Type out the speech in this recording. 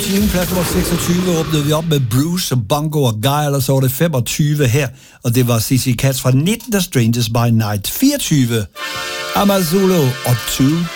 June, plads nummer 26, åbnede vi op med Bruce og Bongo og Guy, og så var det 25 her, og det var CC Cats fra 19. Strangers by Night. 24, Amazulu og Too